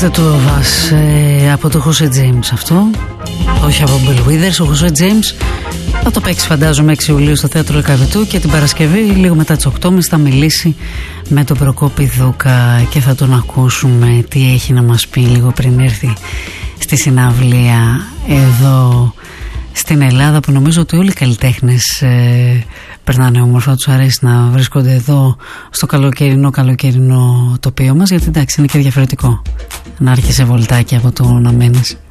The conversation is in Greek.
Το βάς από το Jose James αυτό, όχι από Bill Withers. Ο Jose James θα το παίξει φαντάζομαι 6 Ιουλίου στο Θέατρο Λεκαβητού και την Παρασκευή λίγο μετά τις 8.30 θα μιλήσει με τον Προκόπη Δούκα και θα τον ακούσουμε τι έχει να μας πει λίγο πριν έρθει στη συναυλία εδώ στην Ελλάδα, που νομίζω ότι όλοι οι καλλιτέχνες περνάνε όμορφα, τους αρέσει να βρίσκονται εδώ στο καλοκαιρινό τοπίο μας, γιατί εντάξει είναι και διαφορετικό να άρχισε βολτάκι από το να μένεις